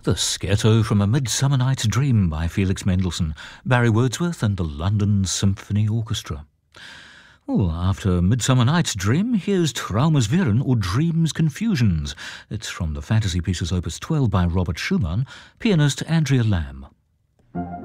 The Scherzo from A Midsummer Night's Dream by Felix Mendelssohn, Barry Wordsworth and the London Symphony Orchestra. After Midsummer Night's Dream, here's Traumeswirren or Dreams Confusions. It's from the Fantasy Pieces Opus 12 by Robert Schumann, pianist Andrea Lamb.